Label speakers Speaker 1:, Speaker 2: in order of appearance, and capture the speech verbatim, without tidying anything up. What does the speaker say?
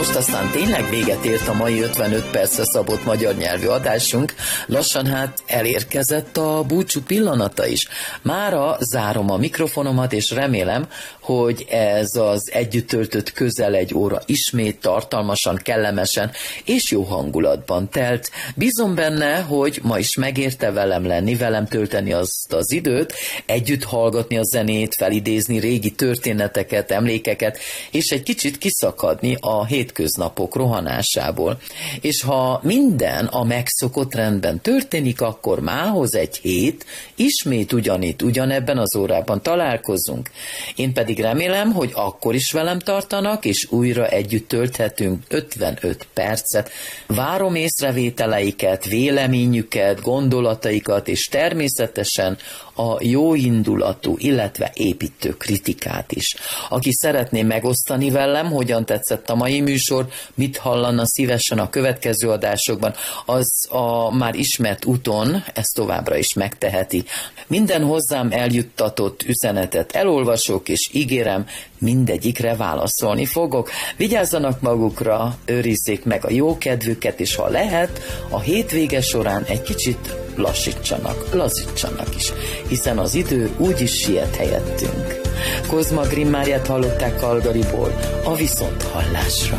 Speaker 1: most aztán tényleg véget ért a mai ötvenöt percre szabott magyar nyelvű adásunk. Lassan hát elérkezett a búcsú pillanata is. Mára zárom a mikrofonomat, és remélem, hogy ez az együtt töltött közel egy óra ismét tartalmasan, kellemesen és jó hangulatban telt. Bízom benne, hogy ma is megérte velem lenni, velem tölteni azt az időt, együtt hallgatni a zenét, felidézni régi történeteket, emlékeket, és egy kicsit kiszakadni a hétköznapok rohanásából. És ha minden a megszokott rendben történik, akkor mához egy hét, ismét ugyanitt, ugyanebben az órában találkozunk. Én pedig remélem, hogy akkor is velem tartanak, és újra együtt tölthetünk ötvenöt percet. Várom észrevételeiket, véleményüket, gondolataikat, és természetesen a jó indulatú, illetve építő kritikát is. Aki szeretné megosztani velem, hogyan tetszett a mai műsor, mit hallana szívesen a következő adásokban, az a már ismert úton ezt továbbra is megteheti. Minden hozzám eljuttatott üzenetet elolvasok, és ígérem, mindegyikre válaszolni fogok. Vigyázzanak magukra, őrizzék meg a jó kedvüket, és ha lehet, a hétvége során egy kicsit lassítsanak, lazítsanak is, hiszen az idő úgyis siet helyettünk. Kozma Grimmáriát hallották Calgaryból, a viszonthallásra.